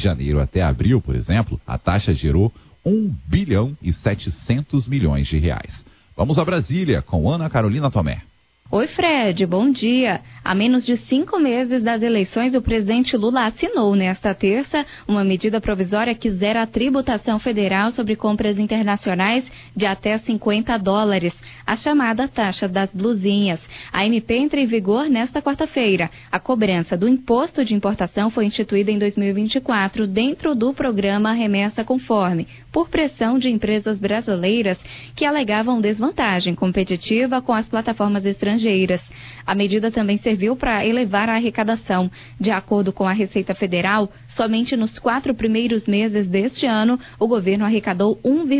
janeiro até abril, por exemplo, a taxa gerou 1 bilhão e 700 milhões de reais. Vamos a Brasília com Ana Carolina Tomé. Oi, Fred, bom dia. Há menos de 5 meses das eleições, o presidente Lula assinou nesta terça uma medida provisória que zera a tributação federal sobre compras internacionais de até $50, a chamada taxa das blusinhas. A MP entra em vigor nesta quarta-feira. A cobrança do imposto de importação foi instituída em 2024 dentro do programa Remessa Conforme, por pressão de empresas brasileiras que alegavam desvantagem competitiva com as plataformas estrangeiras. A medida também serviu para elevar a arrecadação. De acordo com a Receita Federal, somente nos 4 primeiros meses deste ano, o governo arrecadou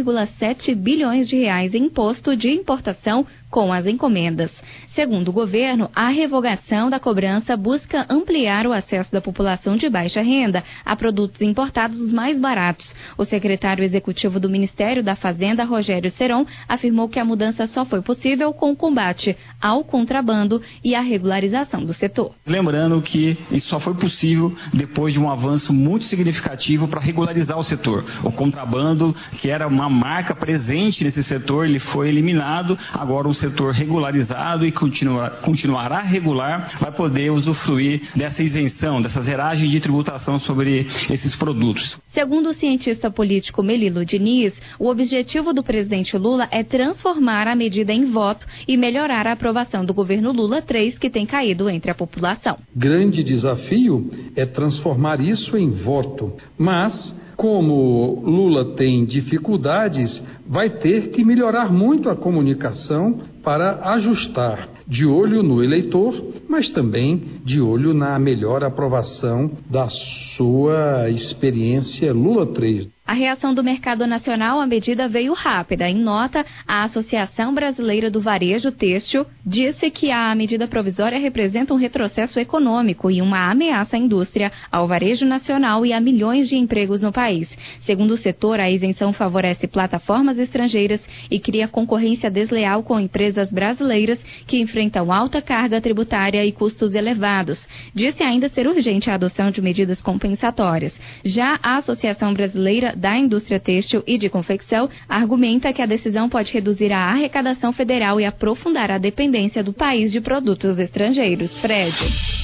1,7 bilhões de reais em imposto de importação com as encomendas. Segundo o governo, a revogação da cobrança busca ampliar o acesso da população de baixa renda a produtos importados mais baratos. O secretário executivo do Ministério da Fazenda, Rogério Seron, afirmou que a mudança só foi possível com o combate ao contrabando e a regularização do setor. Lembrando que isso só foi possível depois de um avanço muito significativo para regularizar o setor. O contrabando, que era uma marca presente nesse setor, ele foi eliminado. Agora o setor regularizado e continuará regular vai poder usufruir dessa isenção, dessa zeragem de tributação sobre esses produtos. Segundo o cientista político Melilo Diniz, o objetivo do presidente Lula é transformar a medida em voto e melhorar a aprovação do governo Lula 3, que tem caído entre a população. Grande desafio é transformar isso em voto, mas como Lula tem dificuldades, vai ter que melhorar muito a comunicação para ajustar, de olho no eleitor, mas também de olho na melhor aprovação da sua experiência Lula 3. A reação do mercado nacional à medida veio rápida. Em nota, a Associação Brasileira do Varejo Têxtil disse que a medida provisória representa um retrocesso econômico e uma ameaça à indústria, ao varejo nacional e a milhões de empregos no país. Segundo o setor, a isenção favorece plataformas estrangeiras e cria concorrência desleal com empresas brasileiras que enfrentam alta carga tributária e custos elevados. Disse ainda ser urgente a adoção de medidas compensatórias. Já a Associação Brasileira da Indústria Têxtil e de Confecção argumenta que a decisão pode reduzir a arrecadação federal e aprofundar a dependência do país de produtos estrangeiros. Fred.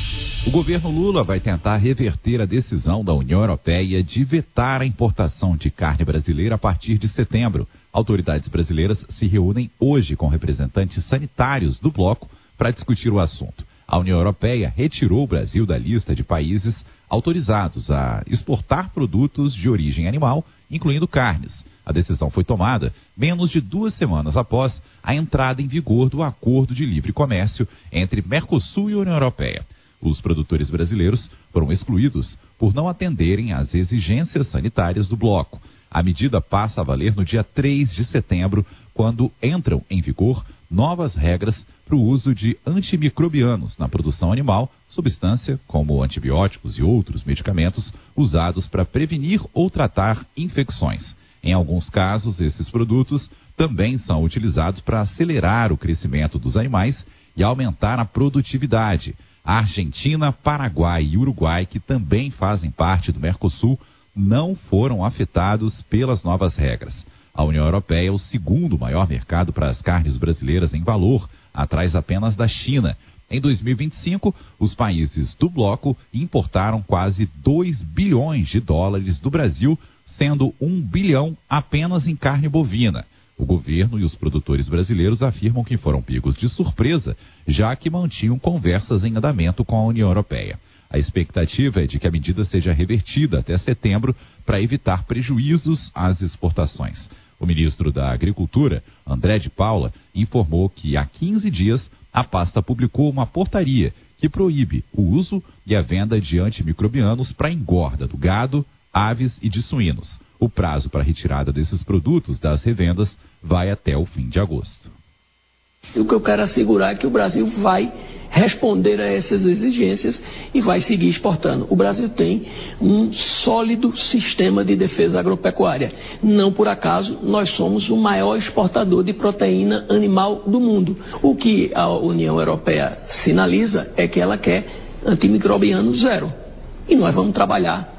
O governo Lula vai tentar reverter a decisão da União Europeia de vetar a importação de carne brasileira a partir de setembro. Autoridades brasileiras se reúnem hoje com representantes sanitários do bloco para discutir o assunto. A União Europeia retirou o Brasil da lista de países autorizados a exportar produtos de origem animal, incluindo carnes. A decisão foi tomada menos de 2 semanas após a entrada em vigor do Acordo de Livre Comércio entre Mercosul e União Europeia. Os produtores brasileiros foram excluídos por não atenderem às exigências sanitárias do bloco. A medida passa a valer no dia 3 de setembro, quando entram em vigor novas regras para o uso de antimicrobianos na produção animal, substância como antibióticos e outros medicamentos usados para prevenir ou tratar infecções. Em alguns casos, esses produtos também são utilizados para acelerar o crescimento dos animais e aumentar a produtividade. A Argentina, Paraguai e Uruguai, que também fazem parte do Mercosul, não foram afetados pelas novas regras. A União Europeia é o segundo maior mercado para as carnes brasileiras em valor, atrás apenas da China. Em 2025, os países do bloco importaram quase 2 bilhões de dólares do Brasil, sendo 1 bilhão apenas em carne bovina. O governo e os produtores brasileiros afirmam que foram pegos de surpresa, já que mantinham conversas em andamento com a União Europeia. A expectativa é de que a medida seja revertida até setembro para evitar prejuízos às exportações. O ministro da Agricultura, André de Paula, informou que há 15 dias a pasta publicou uma portaria que proíbe o uso e a venda de antimicrobianos para engorda do gado, aves e de suínos. O prazo para a retirada desses produtos das revendas vai até o fim de agosto. E o que eu quero assegurar é que o Brasil vai responder a essas exigências e vai seguir exportando. O Brasil tem um sólido sistema de defesa agropecuária. Não por acaso, nós somos o maior exportador de proteína animal do mundo. O que a União Europeia sinaliza é que ela quer antimicrobiano zero. E nós vamos trabalhar